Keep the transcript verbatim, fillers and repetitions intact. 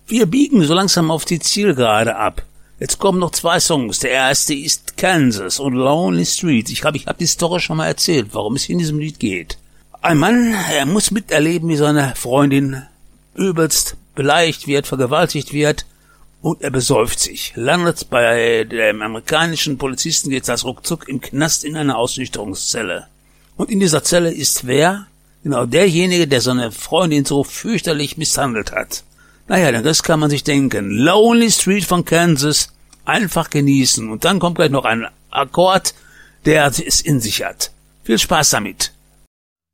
Wir biegen so langsam auf die Zielgerade ab. Jetzt kommen noch zwei Songs. Der erste ist Kansas und Lonely Street. Ich glaube, ich habe die Story schon mal erzählt, warum es hier in diesem Lied geht. Ein Mann, er muss miterleben, wie seine Freundin übelst beleidigt wird, vergewaltigt wird und er besäuft sich. Landet bei dem amerikanischen Polizisten, geht das ruckzuck im Knast in einer Ausnüchterungszelle. Und in dieser Zelle ist wer? Genau derjenige, der seine Freundin so fürchterlich misshandelt hat. Naja, den Rest kann man sich denken. Lonely Street von Kansas, einfach genießen. Und dann kommt gleich noch ein Akkord, der es in sich hat. Viel Spaß damit.